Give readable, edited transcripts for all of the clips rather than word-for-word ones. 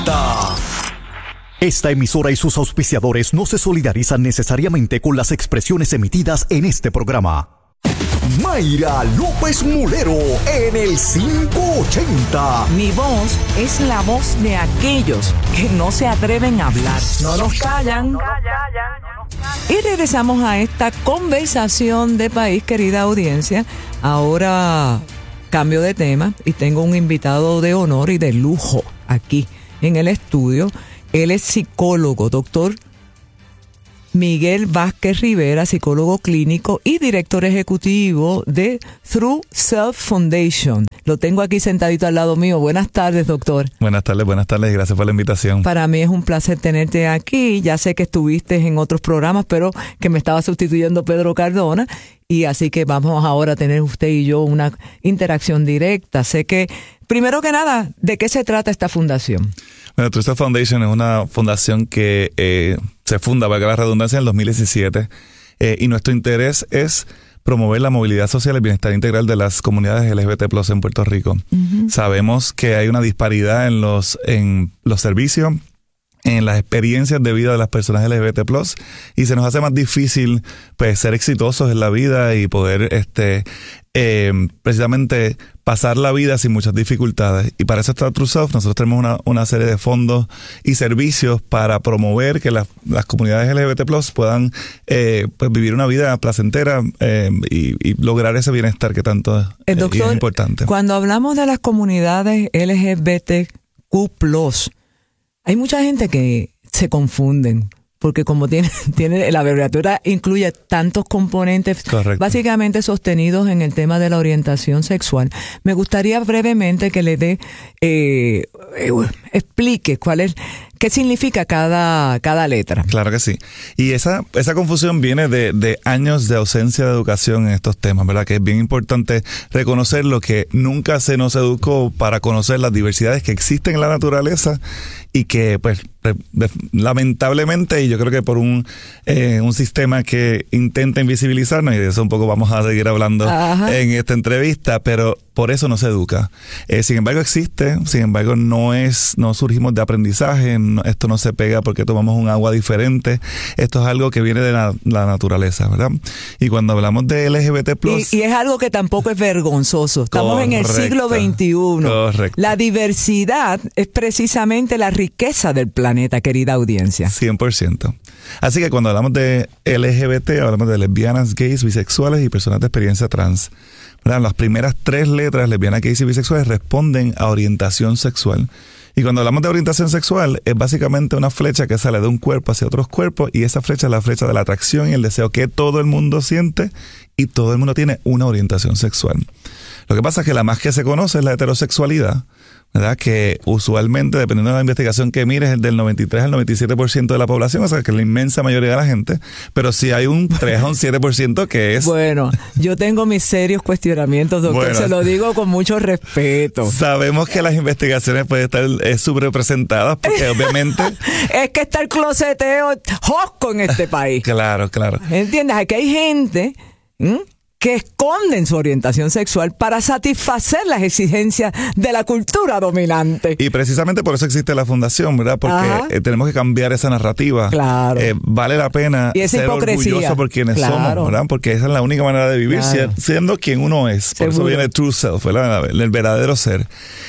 80. Esta emisora y sus auspiciadores no se solidarizan necesariamente con las expresiones emitidas en este programa. Mayra López Mulero en el 580. Mi voz es la voz de aquellos que no se atreven a hablar. No nos callan. Y regresamos a esta conversación de país, querida audiencia. Ahora cambio de tema y tengo un invitado de honor y de lujo aquí en el estudio. Él es psicólogo, doctor Miguel Vázquez Rivera, psicólogo clínico y director ejecutivo de True Self Foundation. Lo tengo aquí sentadito al lado mío. Buenas tardes, doctor. Buenas tardes, gracias por la invitación. Para mí es un placer tenerte aquí. Ya sé que estuviste en otros programas, pero que me estaba sustituyendo Pedro Cardona. Y así que vamos ahora a tener usted y yo una interacción directa. Sé que, primero que nada, ¿de qué se trata esta fundación? Bueno, True Self Foundation es una fundación que se funda, valga la redundancia, en el 2017. Y nuestro interés es promover la movilidad social y el bienestar integral de las comunidades LGBT+ en Puerto Rico. Uh-huh. Sabemos que hay una disparidad en los servicios, en las experiencias de vida de las personas LGBT+, y se nos hace más difícil pues ser exitosos en la vida y poder precisamente pasar la vida sin muchas dificultades. Y para eso está True Self. Nosotros tenemos una serie de fondos y servicios para promover que las comunidades LGBT+ puedan pues vivir una vida placentera y lograr ese bienestar que tanto doctor, es importante. Cuando hablamos de las comunidades LGBTQ+, hay mucha gente que se confunden, porque como tiene la abreviatura incluye tantos componentes. Correcto. Básicamente sostenidos en el tema de la orientación sexual. Me gustaría brevemente que le explique qué significa cada letra. Claro que sí. Y esa confusión viene de años de ausencia de educación en estos temas, ¿verdad? Que es bien importante reconocer lo que nunca se nos educó para conocer las diversidades que existen en la naturaleza y que, pues, lamentablemente, y yo creo que por un sistema que intenta invisibilizarnos, y de eso un poco vamos a seguir hablando en esta entrevista, pero por eso no se educa. Sin embargo, existe, no surgimos de aprendizaje, esto no se pega porque tomamos un agua diferente, esto es algo que viene de la naturaleza, ¿verdad? Y cuando hablamos de LGBT+... Y es algo que tampoco es vergonzoso. Estamos en el siglo XXI. Correcto. La diversidad es precisamente la riqueza del planeta, querida audiencia. 100%. Así que cuando hablamos de LGBT, hablamos de lesbianas, gays, bisexuales y personas de experiencia trans. ¿Verdad? Las primeras 3 letras, lesbianas, gays y bisexuales, responden a orientación sexual. Y cuando hablamos de orientación sexual, es básicamente una flecha que sale de un cuerpo hacia otros cuerpos, y esa flecha es la flecha de la atracción y el deseo que todo el mundo siente, y todo el mundo tiene una orientación sexual. Lo que pasa es que la más que se conoce es la heterosexualidad, ¿verdad? Que usualmente, dependiendo de la investigación que mires, es del 93 al 97% de la población, o sea, que es la inmensa mayoría de la gente, pero sí hay un 3 a un 7% que es... Bueno, yo tengo mis serios cuestionamientos, doctor, se lo digo con mucho respeto. Sabemos que las investigaciones pueden estar subrepresentadas, porque obviamente... Es que está el closeteo josco en este país. Claro. ¿Entiendes? Aquí hay gente... que esconden su orientación sexual para satisfacer las exigencias de la cultura dominante. Y precisamente por eso existe la fundación, ¿verdad? Porque tenemos que cambiar esa narrativa. Claro. Vale la pena ser orgulloso por quienes somos, ¿verdad? Porque esa es la única manera de vivir, siendo quien uno es. Por eso viene True Self, ¿verdad? El verdadero ser.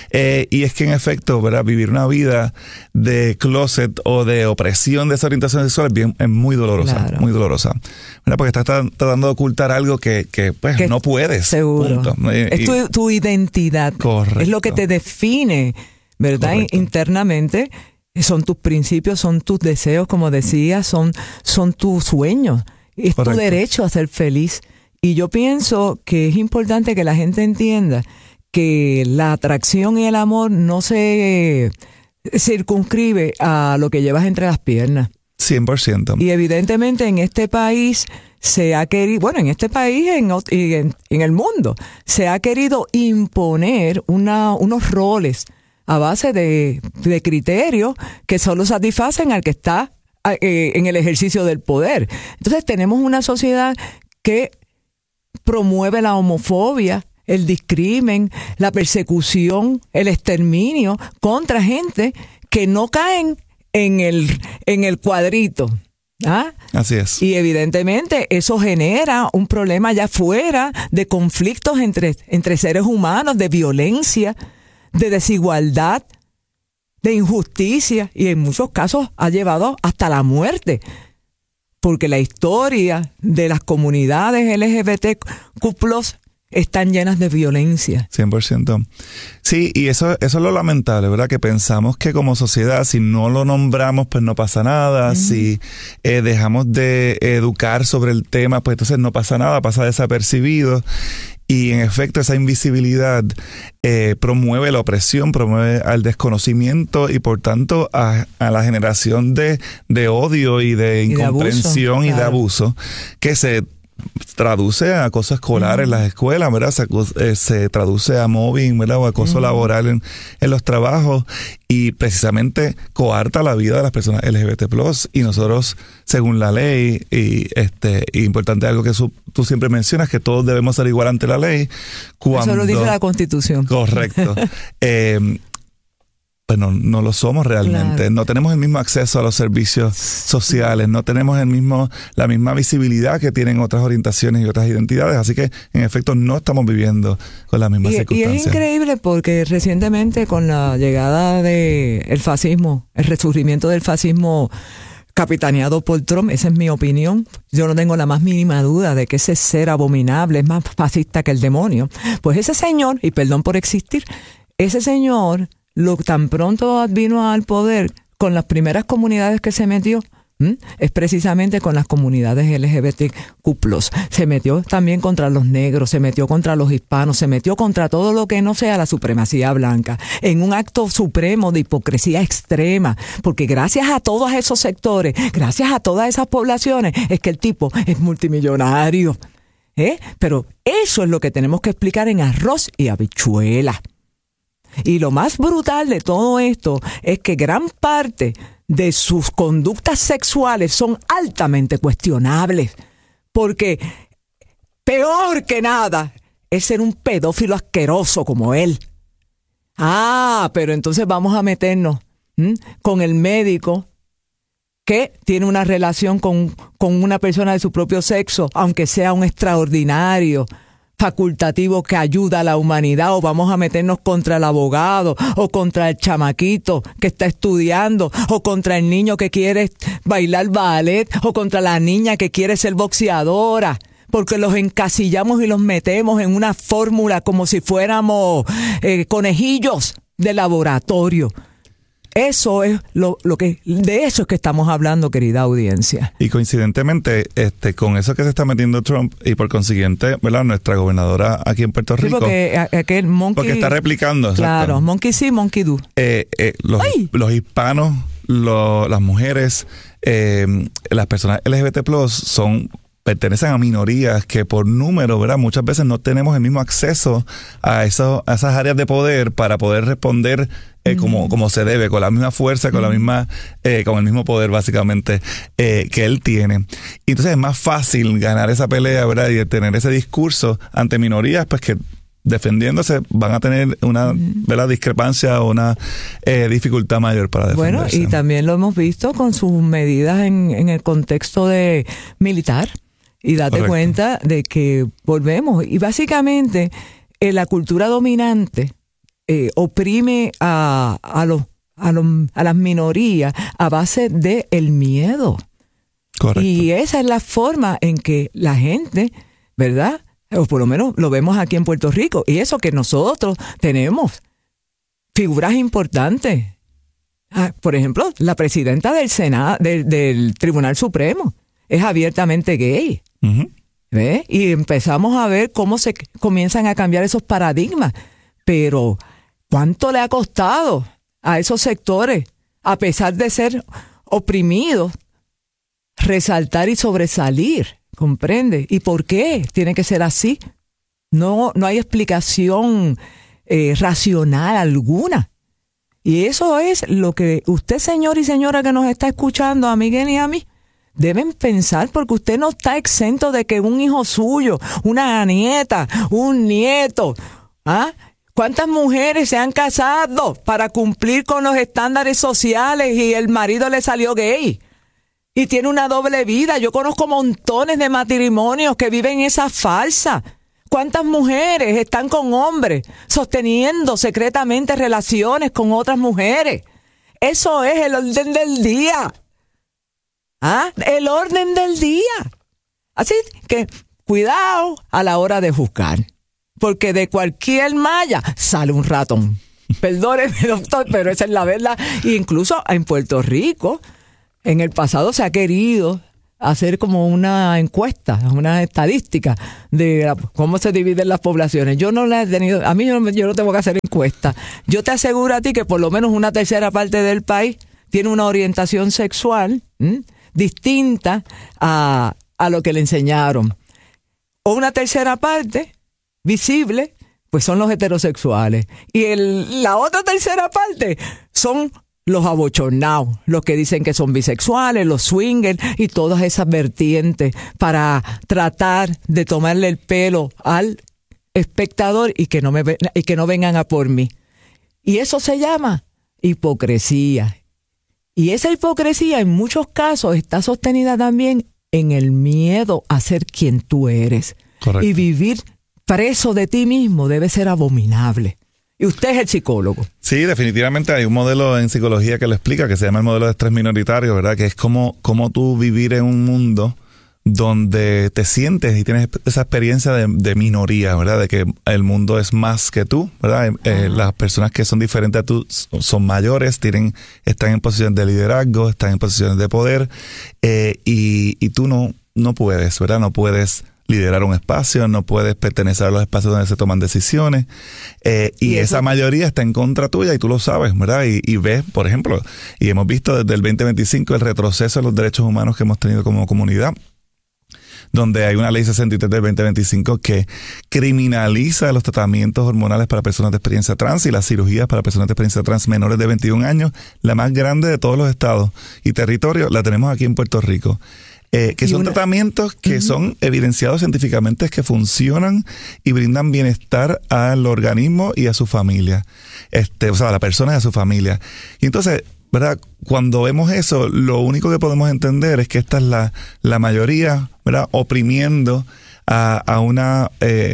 Y es que en efecto, ¿verdad? Vivir una vida de closet o de opresión de esa orientación sexual es muy dolorosa, muy dolorosa. ¿Verdad? Porque estás tratando de ocultar algo que no puedes. Seguro. Punto. Es tu identidad. Correcto. Es lo que te define, ¿verdad? Correcto. Internamente. Son tus principios, son tus deseos, como decía, son tus sueños. Es Correcto. Tu derecho a ser feliz. Y yo pienso que es importante que la gente entienda que la atracción y el amor no se circunscribe a lo que llevas entre las piernas. 100%. Y evidentemente en este país se ha querido, bueno, en este país y en el mundo, se ha querido imponer unos roles a base de criterios que solo satisfacen al que está en el ejercicio del poder. Entonces tenemos una sociedad que promueve la homofobia, el discrimen, la persecución, el exterminio contra gente que no caen en el cuadrito. ¿Ah? Así es. Y evidentemente eso genera un problema allá afuera de conflictos entre seres humanos, de violencia, de desigualdad, de injusticia, y en muchos casos ha llevado hasta la muerte. Porque la historia de las comunidades LGBTQ+ están llenas de violencia. 100%. Sí, y eso es lo lamentable, ¿verdad? Que pensamos que como sociedad, si no lo nombramos, pues no pasa nada. Si dejamos de educar sobre el tema, pues entonces no pasa nada, pasa desapercibido. Y en efecto, esa invisibilidad promueve la opresión, promueve al desconocimiento y por tanto a la generación de odio y de incomprensión y de abuso, que se traduce a acoso escolar en las escuelas, ¿verdad? Se traduce a mobbing, ¿verdad? O acoso laboral en los trabajos, y precisamente coarta la vida de las personas LGBT+. Y nosotros, según la ley, y importante algo que tú siempre mencionas, que todos debemos ser igual ante la ley. Eso lo dice la Constitución. Correcto. Pues no lo somos realmente. Claro. No tenemos el mismo acceso a los servicios sociales, no tenemos la misma visibilidad que tienen otras orientaciones y otras identidades, así que en efecto no estamos viviendo con las mismas circunstancias. Y es increíble porque recientemente con la llegada del fascismo, el resurgimiento del fascismo capitaneado por Trump, esa es mi opinión, yo no tengo la más mínima duda de que ese ser abominable es más fascista que el demonio. Pues ese señor, y perdón por existir, ese señor tan pronto vino al poder, con las primeras comunidades que se metió, es precisamente con las comunidades LGBTQ+. Se metió también contra los negros, se metió contra los hispanos, se metió contra todo lo que no sea la supremacía blanca, en un acto supremo de hipocresía extrema, porque gracias a todos esos sectores, gracias a todas esas poblaciones, es que el tipo es multimillonario. Pero eso es lo que tenemos que explicar en arroz y habichuela. Y lo más brutal de todo esto es que gran parte de sus conductas sexuales son altamente cuestionables, porque peor que nada es ser un pedófilo asqueroso como él. Pero entonces vamos a meternos con el médico que tiene una relación con una persona de su propio sexo, aunque sea un extraordinario facultativo que ayuda a la humanidad, o vamos a meternos contra el abogado o contra el chamaquito que está estudiando, o contra el niño que quiere bailar ballet, o contra la niña que quiere ser boxeadora, porque los encasillamos y los metemos en una fórmula como si fuéramos conejillos de laboratorio. Eso es de eso es que estamos hablando, querida audiencia. Y coincidentemente, con eso que se está metiendo Trump, y por consiguiente, ¿verdad? Nuestra gobernadora aquí en Puerto Rico. Porque está replicando. Claro, exacto. monkey sí, monkey do. Los hispanos, las mujeres, las personas LGBT+ pertenecen a minorías que por número, ¿verdad? Muchas veces no tenemos el mismo acceso a esas áreas de poder para poder responder como se debe, con la misma fuerza, con el mismo poder básicamente que él tiene. Y entonces es más fácil ganar esa pelea, ¿verdad? Y tener ese discurso ante minorías, pues que defendiéndose van a tener una ¿verdad? Discrepancia o una dificultad mayor para defenderse. Bueno, y también lo hemos visto con sus medidas en el contexto militar. Y date Correcto. cuenta de que volvemos. Y básicamente la cultura dominante oprime a las minorías a base del miedo. Correcto. Y esa es la forma en que la gente, ¿verdad? O por lo menos lo vemos aquí en Puerto Rico. Y eso que nosotros tenemos figuras importantes. Por ejemplo, la presidenta del Senado, del Tribunal Supremo, es abiertamente gay. Uh-huh. ¿Ves? Y empezamos a ver cómo se comienzan a cambiar esos paradigmas. Pero, ¿cuánto le ha costado a esos sectores, a pesar de ser oprimidos, resaltar y sobresalir? ¿Comprende? ¿Y por qué tiene que ser así? No hay explicación racional alguna. Y eso es lo que usted, señor y señora que nos está escuchando, a Miguel y a mí, deben pensar, porque usted no está exento de que un hijo suyo, una nieta, un nieto, ¿Cuántas mujeres se han casado para cumplir con los estándares sociales y el marido le salió gay? Y tiene una doble vida. Yo conozco montones de matrimonios que viven esa farsa. ¿Cuántas mujeres están con hombres sosteniendo secretamente relaciones con otras mujeres? Eso es el orden del día. ¿Ah? El orden del día. Así que cuidado a la hora de juzgar. Porque de cualquier malla sale un ratón. Perdóneme, doctor, pero esa es la verdad. E incluso en Puerto Rico, en el pasado se ha querido hacer como una encuesta, una estadística de cómo se dividen las poblaciones. Yo no la he tenido, a mí yo no tengo que hacer encuesta. Yo te aseguro a ti que por lo menos una tercera parte del país tiene una orientación sexual distinta a lo que le enseñaron. O una tercera parte visible, pues son los heterosexuales. Y la otra tercera parte son los abochornados, los que dicen que son bisexuales, los swingers y todas esas vertientes para tratar de tomarle el pelo al espectador y que no vengan a por mí. Y eso se llama hipocresía. Y esa hipocresía en muchos casos está sostenida también en el miedo a ser quien tú eres. Correcto. Y vivir preso de ti mismo debe ser abominable. Y usted es el psicólogo. Sí, definitivamente hay un modelo en psicología que lo explica, que se llama el modelo de estrés minoritario, ¿verdad? Que es como tú vivir en un mundo donde te sientes y tienes esa experiencia de minoría, ¿verdad? De que el mundo es más que tú, ¿verdad? Las personas que son diferentes a tú son mayores, están en posiciones de liderazgo, están en posiciones de poder, y tú no puedes, ¿verdad? No puedes liderar un espacio, no puedes pertenecer a los espacios donde se toman decisiones, y esa mayoría está en contra tuya y tú lo sabes, ¿verdad? Y ves, por ejemplo, y hemos visto desde el 2025 el retroceso de los derechos humanos que hemos tenido como comunidad, donde hay una ley 63 del 2025 que criminaliza los tratamientos hormonales para personas de experiencia trans y las cirugías para personas de experiencia trans menores de 21 años, la más grande de todos los estados y territorios, la tenemos aquí en Puerto Rico. Que son tratamientos que son evidenciados científicamente, que funcionan y brindan bienestar al organismo y a su familia, o sea, a la persona y a su familia. Y entonces, ¿verdad? Cuando vemos eso, lo único que podemos entender es que esta es la mayoría, ¿verdad? Oprimiendo a una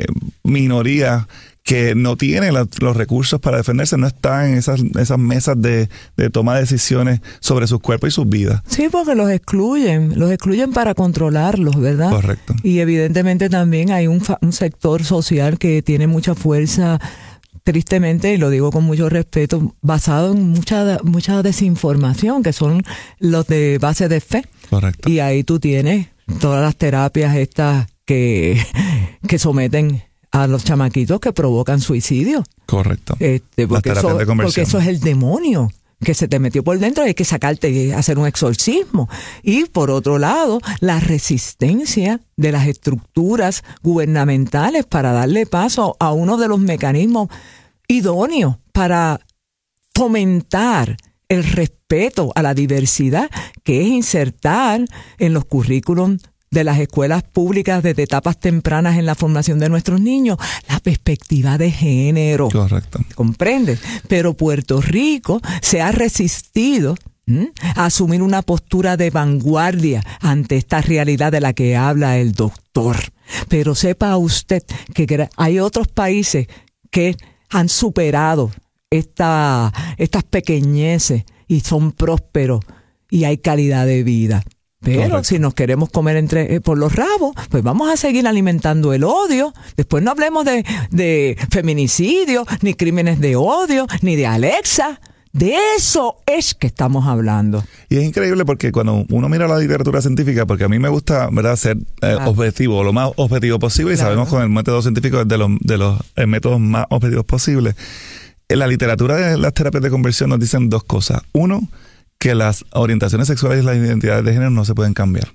minoría que no tiene los recursos para defenderse, no está en esas mesas de toma de decisiones sobre sus cuerpos y sus vidas. Sí, porque los excluyen para controlarlos, ¿verdad? Correcto. Y evidentemente también hay un sector social que tiene mucha fuerza, tristemente, y lo digo con mucho respeto, basado en mucha desinformación, que son los de base de fe. Correcto. Y ahí tú tienes todas las terapias estas que someten a los chamaquitos que provocan suicidio. Correcto. Porque eso es el demonio que se te metió por dentro y hay que sacarte, hacer un exorcismo. Y por otro lado, la resistencia de las estructuras gubernamentales para darle paso a uno de los mecanismos idóneos para fomentar el respeto a la diversidad, que es insertar en los currículums de las escuelas públicas desde etapas tempranas en la formación de nuestros niños, la perspectiva de género. Correcto. ¿Comprendes? Pero Puerto Rico se ha resistido a asumir una postura de vanguardia ante esta realidad de la que habla el doctor. Pero sepa usted que hay otros países que han superado estas pequeñeces y son prósperos y hay calidad de vida. Pero correcto, si nos queremos comer por los rabos, pues vamos a seguir alimentando el odio. Después no hablemos de feminicidio, ni crímenes de odio, ni de Alexa. De eso es que estamos hablando. Y es increíble porque cuando uno mira la literatura científica, porque a mí me gusta, ¿verdad?, ser objetivo, lo más objetivo posible, y sabemos con el método científico es de los métodos más objetivos posibles. En la literatura de las terapias de conversión nos dicen dos cosas. Uno, que las orientaciones sexuales y las identidades de género no se pueden cambiar.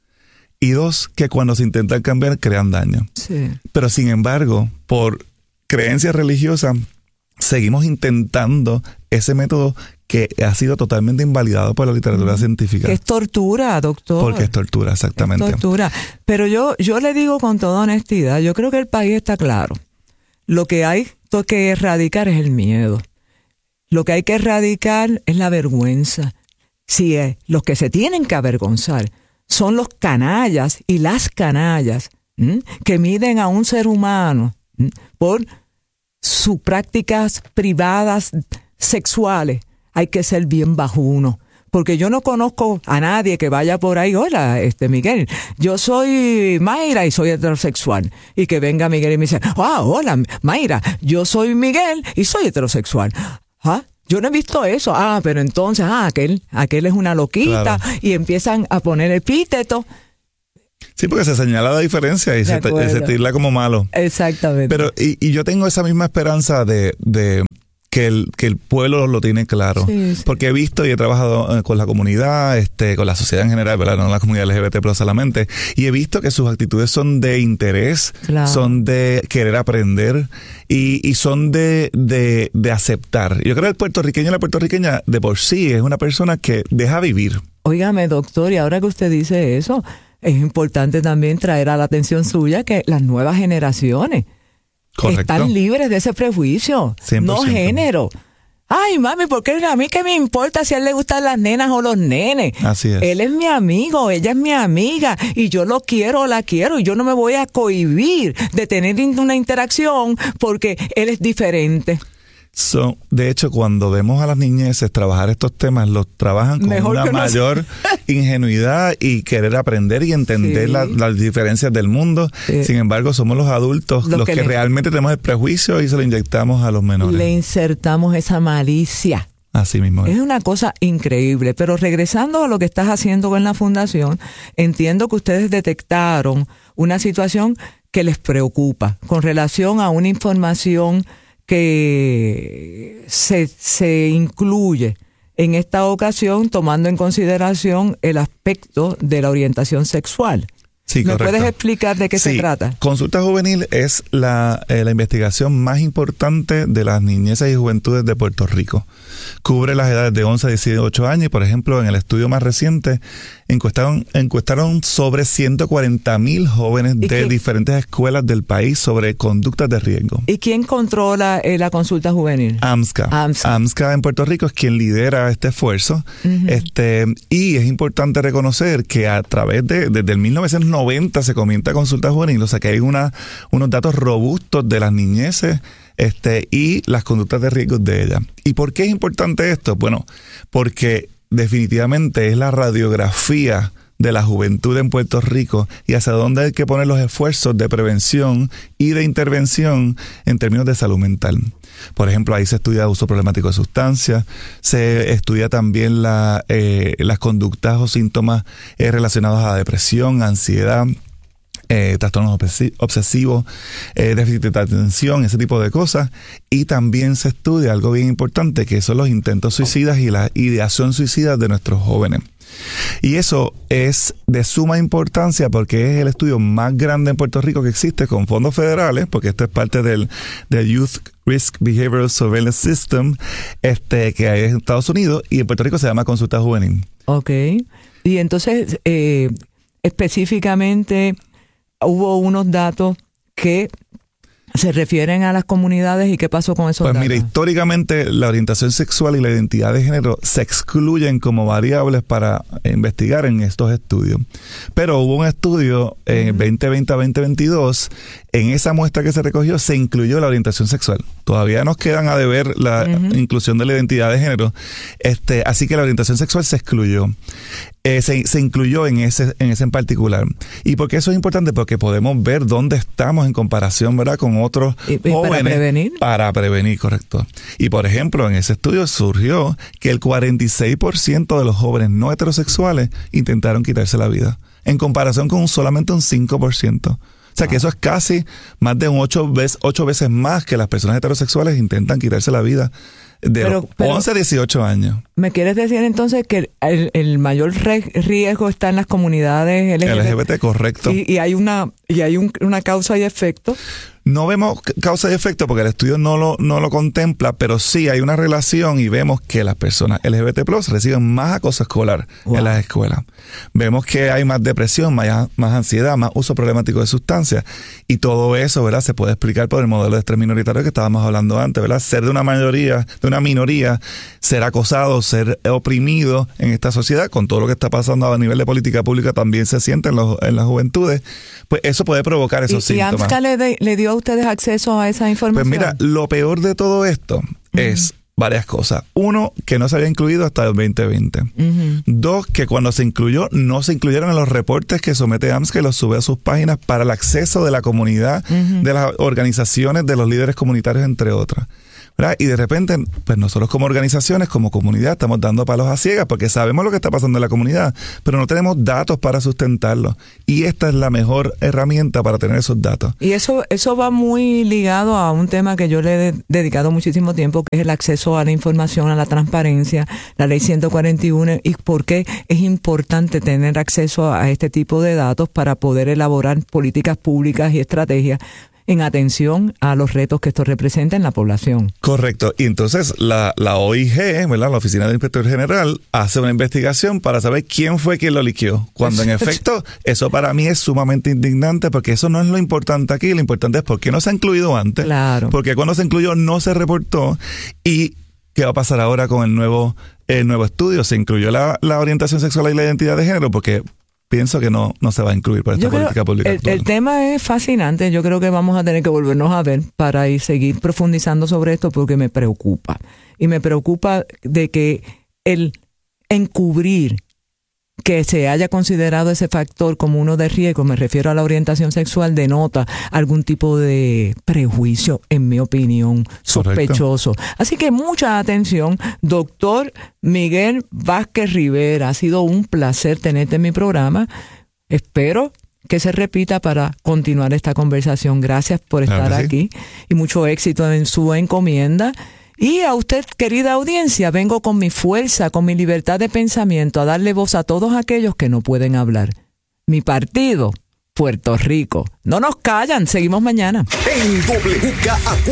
Y dos, que cuando se intentan cambiar crean daño. Sí. Pero sin embargo, por creencias religiosas, seguimos intentando ese método que ha sido totalmente invalidado por la literatura científica. Que es tortura, doctor. Porque es tortura, exactamente. Es tortura. Pero yo le digo con toda honestidad, yo creo que el país está claro. Lo que hay esto que erradicar es el miedo. Lo que hay que erradicar es la vergüenza. Si los que se tienen que avergonzar son los canallas y las canallas que miden a un ser humano por sus prácticas privadas sexuales, hay que ser bien bajuno. Porque yo no conozco a nadie que vaya por ahí, hola, Miguel, yo soy Mayra y soy heterosexual. Y que venga Miguel y me dice, hola, Mayra, yo soy Miguel y soy heterosexual. Yo no he visto eso. Pero entonces, aquel es una loquita. Claro. Y empiezan a poner epítetos. Sí, porque se señala la diferencia y se tilda como malo. Exactamente. Pero, y yo tengo esa misma esperanza de que el pueblo lo tiene claro. Sí. Porque he visto y he trabajado con la comunidad, con la sociedad en general, ¿verdad? No la comunidad LGBT, pero solamente. Y he visto que sus actitudes son de interés, claro, son de querer aprender y son de aceptar. Yo creo que el puertorriqueño y la puertorriqueña de por sí es una persona que deja vivir. Óigame, doctor, y ahora que usted dice eso, es importante también traer a la atención suya que las nuevas generaciones, correcto, están libres de ese prejuicio, 100%. No género. Ay, mami, ¿por qué a mí qué me importa si a él le gustan las nenas o los nenes? Así es. Él es mi amigo, ella es mi amiga y yo lo quiero o la quiero y yo no me voy a cohibir de tener una interacción porque él es diferente. De hecho, cuando vemos a las niñeces trabajar estos temas, los trabajan con una mayor ingenuidad y querer aprender y entender las diferencias del mundo. Sí. Sin embargo, somos los adultos los que realmente tenemos el prejuicio y se lo inyectamos a los menores. Le insertamos esa malicia. Así mismo. Es una cosa increíble. Pero regresando a lo que estás haciendo con la fundación, entiendo que ustedes detectaron una situación que les preocupa con relación a una información que se incluye en esta ocasión tomando en consideración el aspecto de la orientación sexual. Sí, ¿Me correcto. puedes explicar de qué se trata? Consulta Juvenil es la investigación más importante de las niñeces y juventudes de Puerto Rico. Cubre las edades de 11 a 18 años y, por ejemplo, en el estudio más reciente encuestaron sobre 140,000 jóvenes de diferentes escuelas del país sobre conductas de riesgo. ¿Y quién controla la consulta juvenil? AMSCA. AMSCA en Puerto Rico es quien lidera este esfuerzo. Uh-huh. Y es importante reconocer que a través desde el 1990 se comienza consulta juvenil, o sea que hay unos datos robustos de las niñeces y las conductas de riesgo de ellas. ¿Y por qué es importante esto? Bueno, porque definitivamente es la radiografía de la juventud en Puerto Rico y hacia dónde hay que poner los esfuerzos de prevención y de intervención en términos de salud mental. Por ejemplo, ahí se estudia uso problemático de sustancias, se estudia también las conductas o síntomas relacionados a la depresión, ansiedad, trastornos obsesivos, déficit de atención, ese tipo de cosas. Y también se estudia algo bien importante, que son los intentos suicidas y la ideación suicida de nuestros jóvenes. Y eso es de suma importancia porque es el estudio más grande en Puerto Rico que existe con fondos federales, porque esto es parte del Youth Risk Behavioral Surveillance System, que hay en Estados Unidos, y en Puerto Rico se llama Consulta Juvenil. Ok. Y entonces, específicamente, hubo unos datos que se refieren a las comunidades y qué pasó con esos datos. Pues mira, históricamente la orientación sexual y la identidad de género se excluyen como variables para investigar en estos estudios. Pero hubo un estudio en 2020 a 2022, en esa muestra que se recogió se incluyó la orientación sexual. Todavía nos quedan a deber la inclusión de la identidad de género. Así que la orientación sexual se excluyó. Se incluyó en ese en particular. ¿Y por qué eso es importante? Porque podemos ver dónde estamos en comparación, ¿verdad?, con otros jóvenes. ¿Para prevenir? Para prevenir, correcto. Y por ejemplo, en ese estudio surgió que el 46% de los jóvenes no heterosexuales intentaron quitarse la vida, en comparación con solamente un 5%. O sea que eso es casi más de 8 veces más que las personas heterosexuales intentan quitarse la vida de 11 a 18 años. ¿Me quieres decir entonces que el mayor riesgo está en las comunidades LGBT? Correcto. Y hay una causa y efecto. No vemos causa y efecto porque el estudio no lo contempla, pero sí hay una relación y vemos que las personas LGBT+ reciben más acoso escolar en las escuelas. Vemos que hay más depresión, más ansiedad, más uso problemático de sustancias, y todo eso, ¿verdad?, se puede explicar por el modelo de estrés minoritario que estábamos hablando antes, ¿verdad? Ser de una minoría, ser acosado, ser oprimido en esta sociedad, con todo lo que está pasando a nivel de política pública, también se siente en las juventudes, pues eso puede provocar esos síntomas. ¿Y AMSCA le dio a ustedes acceso a esa información? Pues mira, lo peor de todo esto es varias cosas. Uno, que no se había incluido hasta el 2020. Dos, que cuando se incluyó, no se incluyeron en los reportes que somete AMSCA y los sube a sus páginas para el acceso de la comunidad, de las organizaciones, de los líderes comunitarios, entre otras, ¿verdad? Y de repente, pues nosotros como organizaciones, como comunidad, estamos dando palos a ciegas porque sabemos lo que está pasando en la comunidad, pero no tenemos datos para sustentarlo. Y esta es la mejor herramienta para tener esos datos. Y eso va muy ligado a un tema que yo le he dedicado muchísimo tiempo, que es el acceso a la información, a la transparencia, la ley 141, y por qué es importante tener acceso a este tipo de datos para poder elaborar políticas públicas y estrategias en atención a los retos que esto representa en la población. Correcto. Y entonces la OIG, ¿verdad?, la Oficina del Inspector General, hace una investigación para saber quién fue quien lo liqueó. Cuando en efecto, eso para mí es sumamente indignante, porque eso no es lo importante aquí. Lo importante es por qué no se ha incluido antes. Claro. Porque cuando se incluyó no se reportó. Y ¿qué va a pasar ahora con el nuevo estudio? Se incluyó la orientación sexual y la identidad de género, porque pienso que no se va a incluir por esta política pública actual. El tema es fascinante. Yo creo que vamos a tener que volvernos a ver para ir seguir profundizando sobre esto, porque me preocupa. Y me preocupa de que el encubrir que se haya considerado ese factor como uno de riesgo, me refiero a la orientación sexual, denota algún tipo de prejuicio, en mi opinión, sospechoso. Correcto. Así que mucha atención. Doctor Miguel Vázquez Rivera, ha sido un placer tenerte en mi programa. Espero que se repita para continuar esta conversación. Gracias por estar aquí y mucho éxito en su encomienda. Y a usted, querida audiencia, vengo con mi fuerza, con mi libertad de pensamiento, a darle voz a todos aquellos que no pueden hablar. Mi partido, Puerto Rico. No nos callan, seguimos mañana. En WKAQ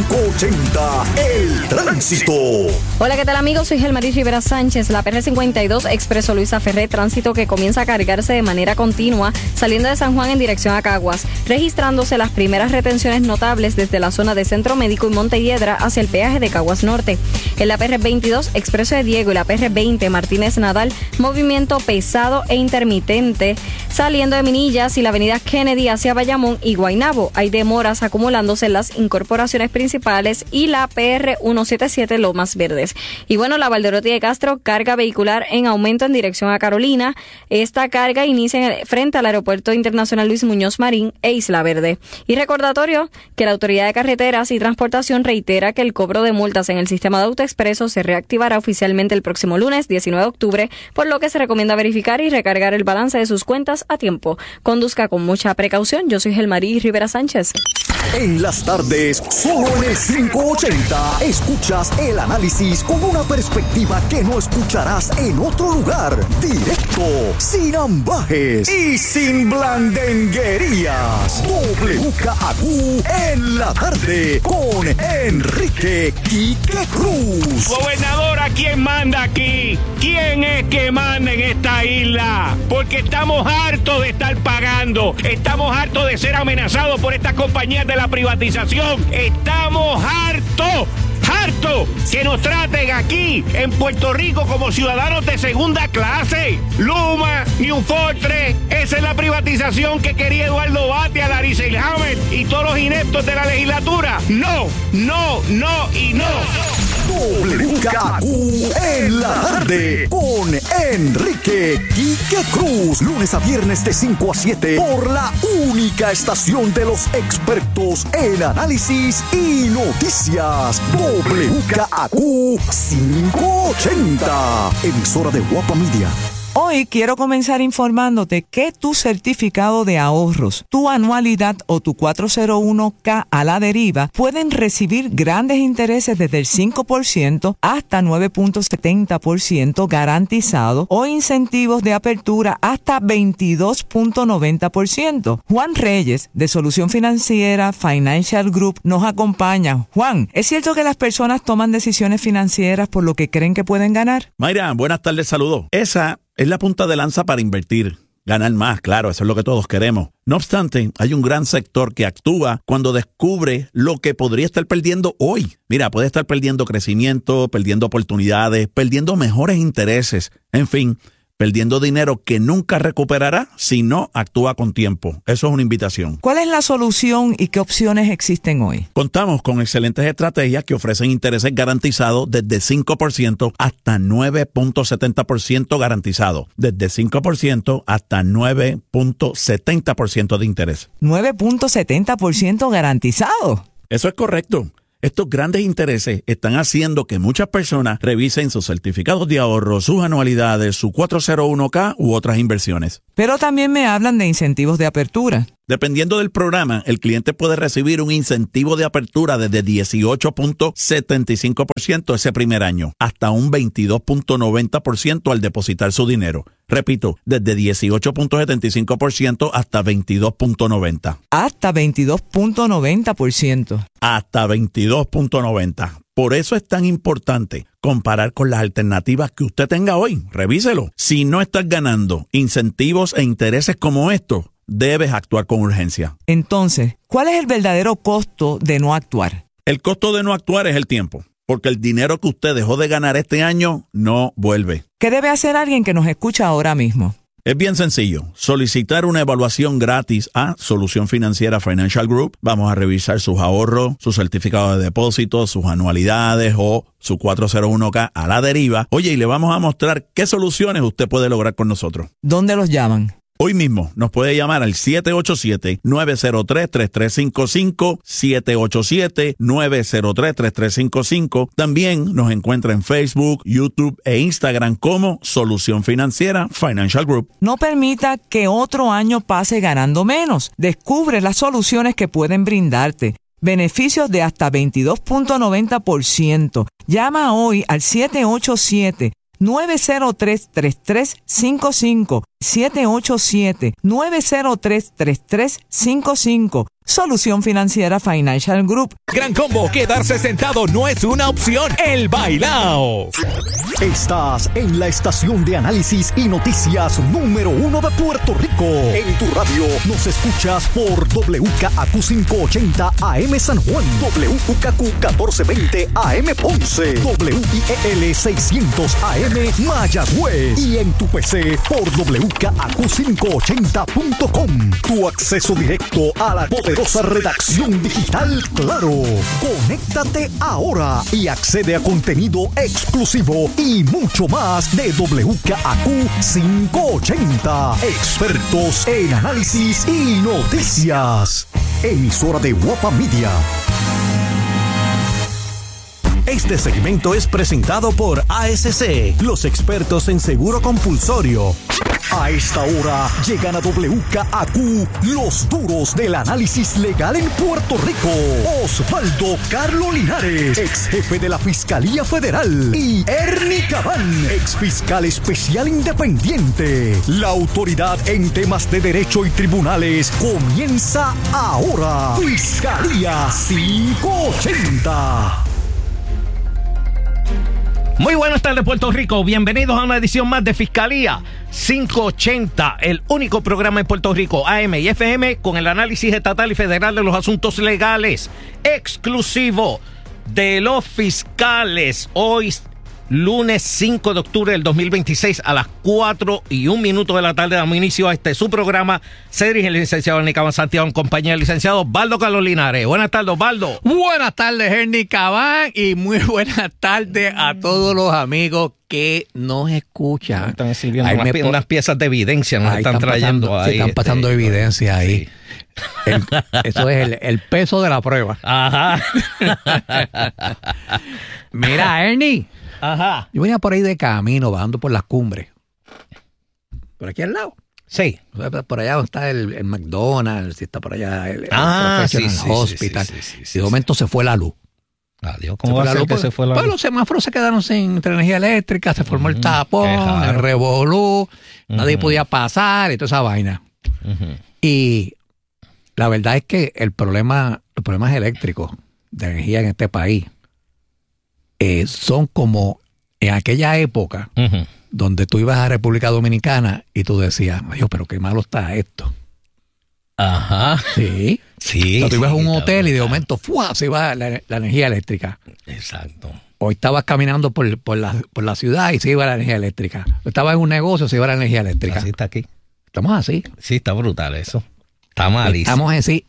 580, El Tránsito. Hola, ¿qué tal, amigos? Soy Gelmaris Rivera Sánchez. La PR52 Expreso Luisa Ferré, tránsito que comienza a cargarse de manera continua, saliendo de San Juan en dirección a Caguas, registrándose las primeras retenciones notables desde la zona de Centro Médico y Montelledra hacia el peaje de Caguas Norte. En la PR22 Expreso de Diego y la PR20 Martínez Nadal, movimiento pesado e intermitente, saliendo de Minillas y la avenida Kennedy hacia Bayamón y Guaynabo. Hay demoras acumulándose en las incorporaciones principales y la PR 177 Lomas Verdes. Y bueno, la Valderotti de Castro, carga vehicular en aumento en dirección a Carolina. Esta carga inicia frente al Aeropuerto Internacional Luis Muñoz Marín e Isla Verde. Y recordatorio que la Autoridad de Carreteras y Transportación reitera que el cobro de multas en el sistema de AutoExpreso se reactivará oficialmente el próximo lunes 19 de octubre, por lo que se recomienda verificar y recargar el balance de sus cuentas a tiempo. Conduzca con mucha precaución. Yo soy Gelmaris Rivera Sánchez. En las tardes, solo en el 580, escuchas el análisis con una perspectiva que no escucharás en otro lugar. Directo, sin ambajes y sin blandenguerías. WKAQ en la tarde con Enrique Quique Cruz. Gobernadora, ¿quién manda aquí? ¿Quién es que manda en esta isla? Porque estamos hartos de estar pagando. Estamos hartos de ser amenazados por estas compañías de la privatización. Estamos hartos que nos traten aquí en Puerto Rico como ciudadanos de segunda clase. Luma, New Fortress, esa es la privatización que quería Eduardo Batia, Larry Selhammer y todos los ineptos de la legislatura. No y no. WKAQ en la tarde con Enrique Quique Cruz. Lunes a viernes de 5 a 7 por la única estación de los expertos en análisis y noticias. WKAQ 580, emisora de Guapa Media. Hoy quiero comenzar informándote que tu certificado de ahorros, tu anualidad o tu 401k a la deriva pueden recibir grandes intereses desde el 5% hasta 9.70% garantizado o incentivos de apertura hasta 22.90%. Juan Reyes, de Solución Financiera Financial Group, nos acompaña. Juan, ¿es cierto que las personas toman decisiones financieras por lo que creen que pueden ganar? Mayra, buenas tardes, saludos. Esa es la punta de lanza para invertir. Ganar más, claro, eso es lo que todos queremos. No obstante, hay un gran sector que actúa cuando descubre lo que podría estar perdiendo hoy. Mira, puede estar perdiendo crecimiento, perdiendo oportunidades, perdiendo mejores intereses, en fin, perdiendo dinero que nunca recuperará si no actúa con tiempo. Eso es una invitación. ¿Cuál es la solución y qué opciones existen hoy? Contamos con excelentes estrategias que ofrecen intereses garantizados desde 5% hasta 9.70% garantizado. Desde 5% hasta 9.70% de interés. 9.70% garantizado. Eso es correcto. Estos grandes intereses están haciendo que muchas personas revisen sus certificados de ahorro, sus anualidades, su 401k u otras inversiones. Pero también me hablan de incentivos de apertura. Dependiendo del programa, el cliente puede recibir un incentivo de apertura desde 18.75% ese primer año, hasta un 22.90% al depositar su dinero. Repito, desde 18.75% hasta 22.90%. Hasta 22.90%. Hasta 22.90%. Por eso es tan importante comparar con las alternativas que usted tenga hoy. Revíselo. Si no estás ganando incentivos e intereses como estos, debes actuar con urgencia. Entonces, ¿cuál es el verdadero costo de no actuar? El costo de no actuar es el tiempo, porque el dinero que usted dejó de ganar este año no vuelve. ¿Qué debe hacer alguien que nos escucha ahora mismo? Es bien sencillo. Solicitar una evaluación gratis a Solución Financiera Financial Group. Vamos a revisar sus ahorros, sus certificados de depósito, sus anualidades o su 401k a la deriva. Oye, y le vamos a mostrar qué soluciones usted puede lograr con nosotros. ¿Dónde los llaman? Hoy mismo nos puede llamar al 787-903-3355, 787-903-3355. También nos encuentra en Facebook, YouTube e Instagram como Solución Financiera Financial Group. No permita que otro año pase ganando menos. Descubre las soluciones que pueden brindarte. Beneficios de hasta 22.90%. Llama hoy al 787-903-3355, 787-903-3355. Solución Financiera Financial Group. Gran combo, quedarse sentado no es una opción. El bailao. Estás en la estación de análisis y noticias número 1 de Puerto Rico. En tu radio nos escuchas por WKAQ 580 AM San Juan, WKAQ 1420 AM Ponce, WIEL 600 AM Mayagüez y en tu PC por WKAQ580.com. Tu acceso directo a la poderosa redacción digital Claro. Conéctate ahora y accede a contenido exclusivo y mucho más de WKAQ 580. Expertos en análisis y noticias. Emisora de Guapa Media. Este segmento es presentado por ASC, los expertos en seguro compulsorio. A esta hora llegan a WKAQ los duros del análisis legal en Puerto Rico. Osvaldo Carlos Linares, ex jefe de la Fiscalía Federal, y Ernie Cabán, ex fiscal especial independiente. La autoridad en temas de derecho y tribunales comienza ahora. Fiscalía 580. Muy buenas tardes, Puerto Rico. Bienvenidos a una edición más de Fiscalía 580, el único programa en Puerto Rico, AM y FM, con el análisis estatal y federal de los asuntos legales, exclusivo de los fiscales. Hoy, lunes 5 de octubre del 2026, a las 4:01 de la tarde, damos inicio a su programa. Se dirige el licenciado Ernie Cabán Santiago en compañía del licenciado Osvaldo Carlos Linares. Buenas tardes, Osvaldo. Buenas tardes, Ernie Cabán, y muy buenas tardes a todos los amigos que nos escuchan. Están sirviendo unas piezas de evidencia, nos están trayendo ahí. Se están pasando evidencia ahí. Sí. Eso es el peso de la prueba. Ajá. Mira, Ernie. Ajá. Yo venía por ahí de camino, bajando por las cumbres. por aquí al lado. Sí. Por allá donde está el McDonald's, si está por allá el sí, Hospital. Sí, y de momento se fue la luz. Adiós, ¿cómo va a ser que se fue la luz? Pues los semáforos se quedaron sin energía eléctrica, se formó el tapón, el revolú, nadie podía pasar y toda esa vaina. Y la verdad es que los problemas eléctricos de energía en este país son como en aquella época donde tú ibas a República Dominicana y tú decías, Dios, pero qué malo está esto. Ajá. Sí. Sí. O sea, tú ibas a un hotel y de momento ¡fua! Se iba la energía eléctrica. Exacto. O estabas caminando por la ciudad y se iba la energía eléctrica. O estabas en un negocio y se iba la energía eléctrica. Así está aquí. Estamos así. Sí, está brutal eso. Está malísimo. Estamos así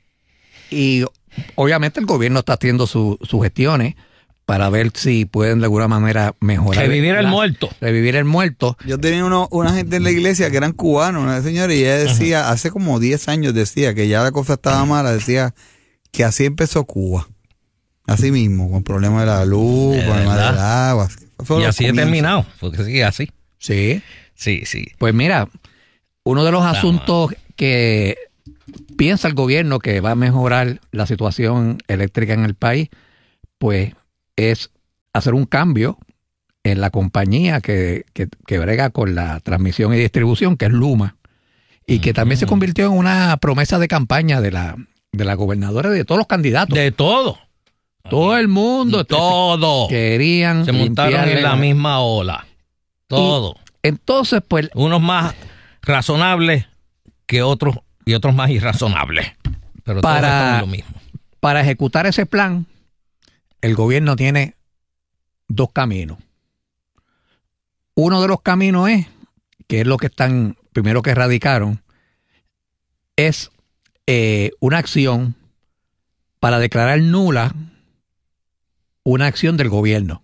y obviamente el gobierno está haciendo sus gestiones para ver si pueden de alguna manera mejorar. Revivir el muerto. Revivir el muerto. Yo tenía una gente en la iglesia que eran cubanos, una señora, y ella decía, hace como 10 años decía que ya la cosa estaba mala, decía que así empezó Cuba. Así mismo, con problemas de la luz, problemas del agua. Y así he terminado, porque sigue así. Sí. Sí, sí. Pues mira, uno de los asuntos que piensa el gobierno que va a mejorar la situación eléctrica en el país, pues es hacer un cambio en la compañía que brega con la transmisión y distribución, que es Luma, y que también se convirtió en una promesa de campaña de la gobernadora y de todos los candidatos. De todo. Todo el mundo. Todo. Querían. Se montaron en la misma ola. Todo. Entonces, pues. Unos más razonables que otros y otros más irrazonables. Pero todos están en lo mismo. Para ejecutar ese plan, el gobierno tiene dos caminos. Uno de los caminos que es lo que están, primero que radicaron, es una acción para declarar nula una acción del gobierno.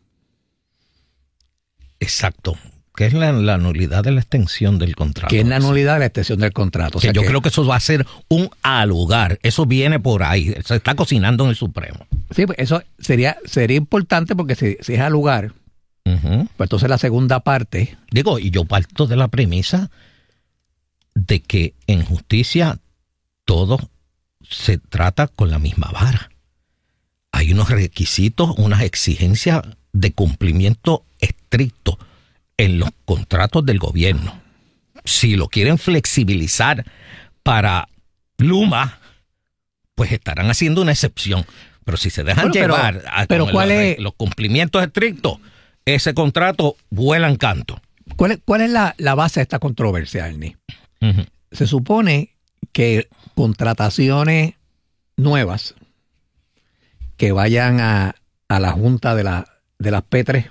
Exacto. Que es la nulidad de la extensión del contrato. Que es la nulidad de la extensión del contrato. O sea, yo creo que eso va a ser un alugar. Eso viene por ahí. Se está cocinando en el Supremo. Sí, pues eso sería importante porque si es alugar, pues entonces la segunda parte. Digo, y yo parto de la premisa de que en justicia todo se trata con la misma vara. Hay unos requisitos, unas exigencias de cumplimiento estricto en los contratos del gobierno. Si lo quieren flexibilizar para Luma, pues estarán haciendo una excepción. Pero si se dejan llevar los cumplimientos estrictos, ese contrato vuela en canto. ¿Cuál es la base de esta controversia, Ernie? Se supone que contrataciones nuevas que vayan a la Junta de las P3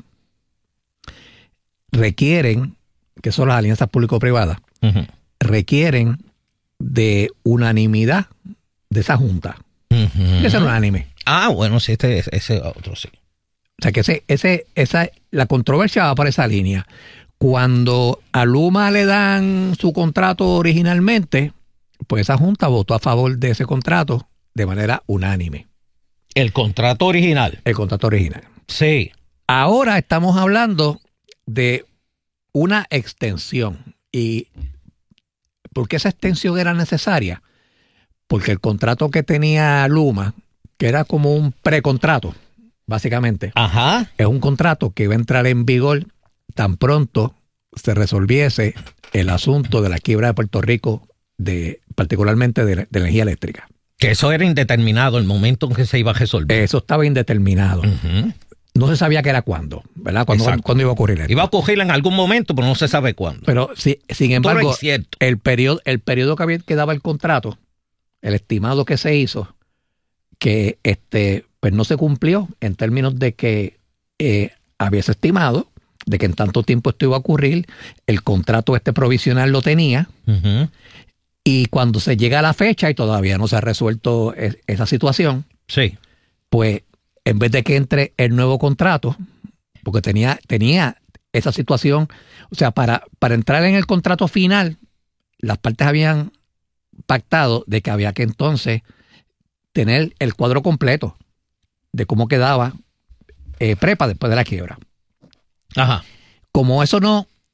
requieren, que son las alianzas público-privadas, requieren de unanimidad de esa Junta. Que sea unánime. Ah, bueno, sí, ese otro sí. O sea que la controversia va por esa línea. Cuando a Luma le dan su contrato originalmente, pues esa Junta votó a favor de ese contrato de manera unánime. El contrato original. El contrato original. Sí. Ahora estamos hablando de una extensión. ¿Y por qué esa extensión era necesaria? Porque el contrato que tenía Luma, que era como un precontrato, básicamente, es un contrato que iba a entrar en vigor tan pronto se resolviese el asunto de la quiebra de Puerto Rico, particularmente de energía eléctrica. Que eso era indeterminado el momento en que se iba a resolver. Eso estaba indeterminado. No se sabía que era cuándo, ¿verdad? ¿Cuándo iba a ocurrir esto? Iba a ocurrir en algún momento, pero no se sabe cuándo. Pero sin embargo, el periodo que daba el contrato, el estimado que se hizo, que pues no se cumplió en términos de que había estimado de que en tanto tiempo esto iba a ocurrir, el contrato provisional lo tenía, y cuando se llega a la fecha y todavía no se ha resuelto esa situación, sí, pues en vez de que entre el nuevo contrato, porque tenía esa situación, o sea, para entrar en el contrato final, las partes habían pactado de que había que entonces tener el cuadro completo de cómo quedaba Prepa después de la quiebra. Ajá. Como eso no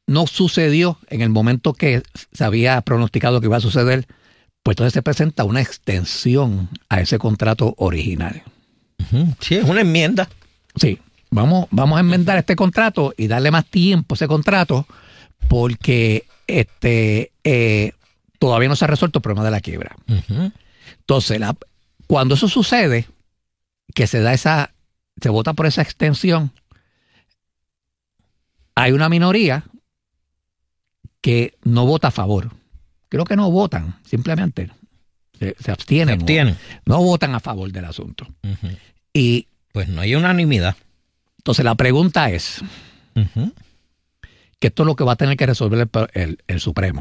no sucedió en el momento que se había pronosticado que iba a suceder, pues entonces se presenta una extensión a ese contrato original. Sí, es una enmienda. Sí, vamos a enmendar este contrato y darle más tiempo a ese contrato porque todavía no se ha resuelto el problema de la quiebra. Entonces, cuando eso sucede, que se vota por esa extensión, hay una minoría que no vota a favor. Creo que no votan, simplemente se abstienen. No votan a favor del asunto. Y pues no hay unanimidad. Entonces la pregunta es, que esto es lo que va a tener que resolver el Supremo.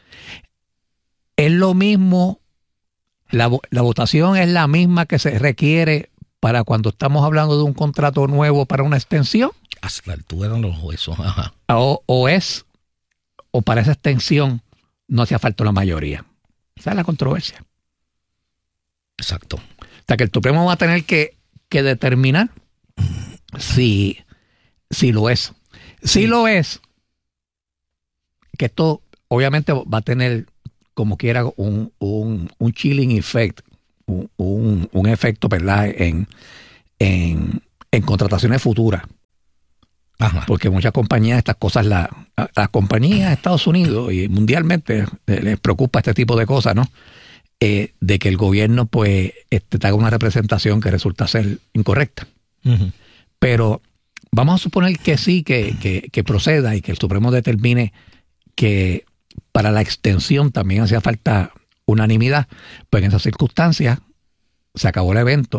Es lo mismo, la votación es la misma que se requiere para cuando estamos hablando de un contrato nuevo para una extensión. Hasta la altura de los huesos. Ajá. O para esa extensión no hacía falta la mayoría. Esa es la controversia. Exacto. O sea que el Supremo va a tener que determinar si lo es. Si lo es, que esto obviamente va a tener como quiera un chilling effect, un efecto, ¿verdad?, en contrataciones futuras. Ajá. Porque muchas compañías, estas cosas, las compañías de Estados Unidos y mundialmente les preocupa este tipo de cosas, ¿no? De que el gobierno pues te haga una representación que resulta ser incorrecta. Pero vamos a suponer que sí, que proceda y que el Supremo determine que para la extensión también hacía falta unanimidad. Pues en esas circunstancias se acabó el evento.